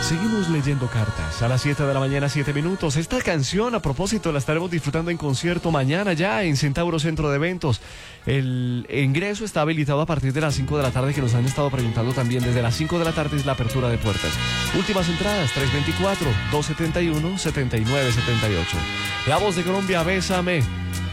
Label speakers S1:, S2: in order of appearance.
S1: Seguimos leyendo cartas. A las 7 de la mañana, 7 minutos. Esta canción, a propósito, la estaremos disfrutando en concierto mañana ya en Centauro Centro de Eventos. El ingreso está habilitado a partir de las 5 de la tarde, que nos han estado preguntando también. Desde las 5 de la tarde es la apertura de puertas. Últimas entradas, 324-271-7978. La Voz de Colombia, Bésame.